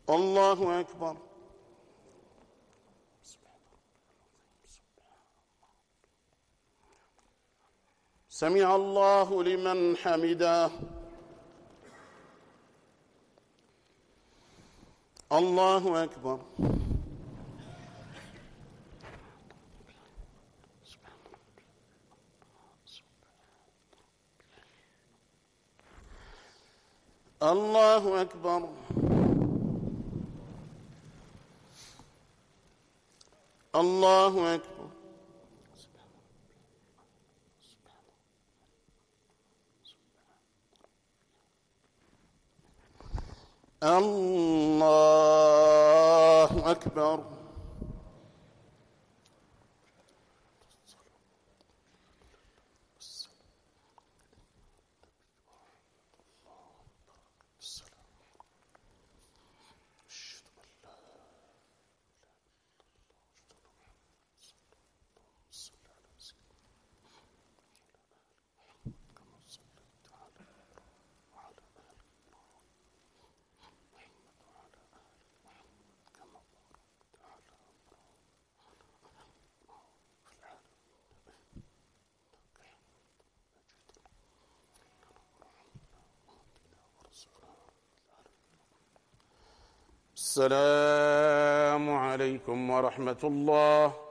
الله أكبر. سمع الله لمن حمده. الله أكبر. الله أكبر. الله أكبر. الله أكبر. السلام عليكم ورحمة الله.